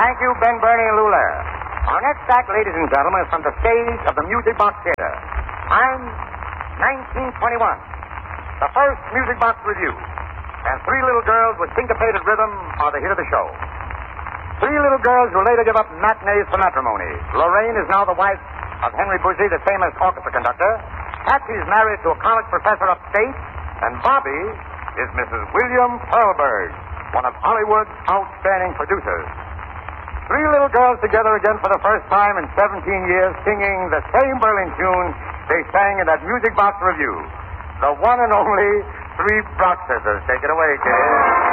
Thank you, Ben Bernie and Lou Lair. Our next act, ladies and gentlemen, is from the stage of the Music Box Theater. I'm 1921, the first Music Box Review. And three little girls with syncopated rhythm are the hit of the show. Three little girls who later give up matinees for matrimony. Lorraine is now the wife of Henry Buzzi, the famous orchestra conductor. Patsy's married to a college professor upstate. And Bobby is Mrs. William Pearlberg, one of Hollywood's outstanding producers. Three little girls together again for the first time in 17 years, singing the same Berlin tune they sang in that Music Box Review. The one and only Three Brock Sisters. Take it away, kids.